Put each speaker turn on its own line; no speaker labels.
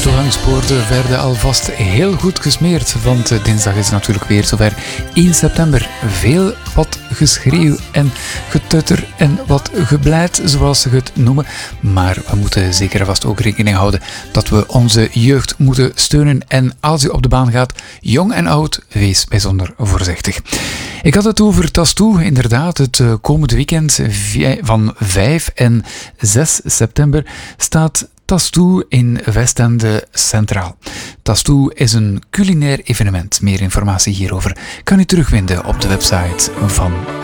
toegangspoorten werden alvast heel goed gesmeerd, want dinsdag is natuurlijk weer zover. 1 september. Veel wat geschreeuw en getutter en wat geblijt, zoals ze het noemen. Maar we moeten zeker en vast ook rekening houden dat we onze jeugd moeten steunen. En als u op de baan gaat, jong en oud, wees bijzonder voorzichtig. Ik had het over Tastoe, inderdaad. Het komende weekend van 5 en 6 september staat Tastoe in Westende centraal. Tastoe is een culinair evenement. Meer informatie hierover kan u terugvinden op de website van